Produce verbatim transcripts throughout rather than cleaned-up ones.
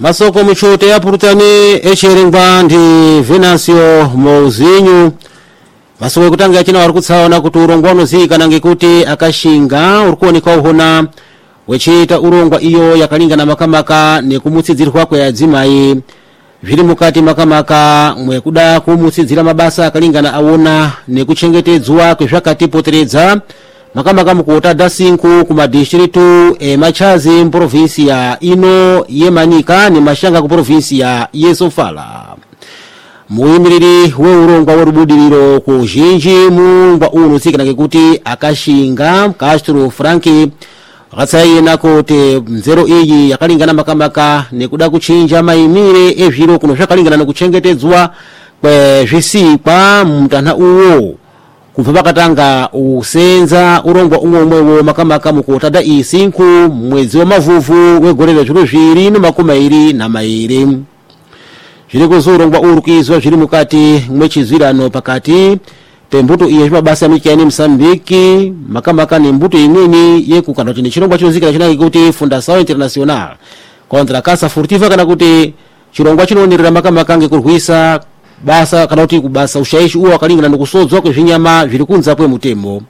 masoko michote ya purutani echerengwa ndi Venancio Mouzinho masoko kutanga yachina wari kutsaona kuti urongwa unozikana ngekuti akashinga uri kuoneka uhona wechita urongwa iyo yakalingana makamaka nekumutsidzirwa kweyadzimai zviri mukati makamaka mwekuda kumutsidzira mabasa akalingana aona nekuchengetedzwa kwezvakatipoteredza makamaka mukota da cinco kumadistritu emachazi mprovinsia ino yemanika nemashanga ku provinsia yesofala. Muyimiriri weurongwa werubudiriro kuzhinji mungwa uno tsikana ngekuti akashinga Castro Franki akatsayena kuti mzero iyi yakalingana makamaka nekuda kuchinja maimire ezviro kuno zvakalingana nekuchengetedzwa kwezvisikwa mutana uwo kubva pakatanga usenza urongwa umwomwewo makamaka mukota da cinco mwezi wa mavuvu wegorero zviro zviri nemakumi mairi na mairi zviri kuzurongwa urukizwa zviri mukati mwechizvirano pakati pembuto iye zvimabasa michani Msambiki makamaka nembuto imweni yekukana kuti chirongwa chinozikana chinake kuti Fundação Internacional contra a Caça Furtiva kana kuti chirongwa chinonerera makamaka ngekurwisa basa kana kuti kubasa ushaishi uwo akalingana nokusodzwa kwezvinyama zviri kunza kwemutemo.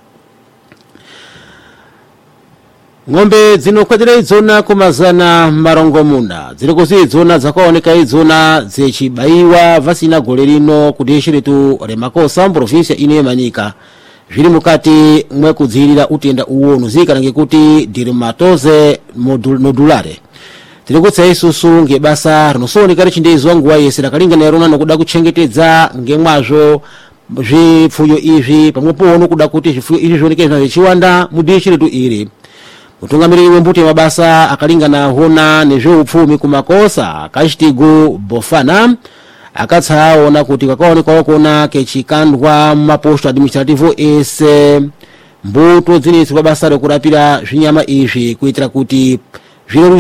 Ng'ombe dzinokwedera idzona kumazana marongomuna dziri kuzidzona dzakaoneka idzona dzechibaiwa vasina gore rino kudesheretu remakosa mprovinsia ino yemanika zviri mukati mwekudziirira utenda uwo unozikana ngekuti dermatose nodulare. Tiri kutsa isusu ngebasa rinosooneka richindezwa nguwa yese rakalingana yarona nokuda kuchengetedza ngemwazvo zvipfuyo izvi pamwepo nokuda kuti zvipfuyo izvi zvioneke zvichiwanda mudesheretu iri. Mutungamiriri wembuto yamabasa akalingana hona nezveupfumi kumakosa Kashtigu Bofana akatsaona kuti kwakaonekwa kuona kechikandwa maposto administrativo ese mbuto dzinetswa basa rekurapira zvinyama izvi kuitira kuti zviro